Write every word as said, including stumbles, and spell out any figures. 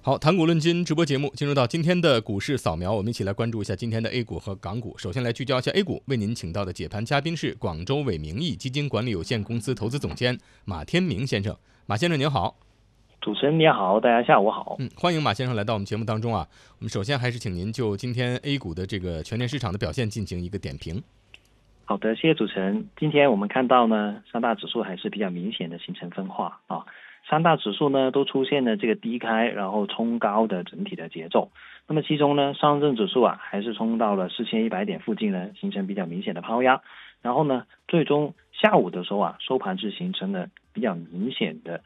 好，谈股论金直播节目进入到今天的股市扫描，我们一起来关注一下今天的 A 股和港股。首先来聚焦一下 A 股，为您请到的解盘嘉宾是广州伟明义基金管理有限公司投资总监马天明先生。马先生您好。 主持人你好，大家下午好。 嗯，欢迎马先生来到我们节目当中啊。我们首先还是请您就今天 A 股的这个全年市场的表现进行一个点评。 好的，谢谢主持人。今天我们看到呢，三大指数还是比较明显的形成分化啊。三大指数呢都出现了这个低开然后冲高的整体的节奏。那么其中呢，上证指数啊还是冲到了四千一百点附近呢，形成比较明显的抛压。然后呢，最终下午的时候啊，收盘是形成了比较明显的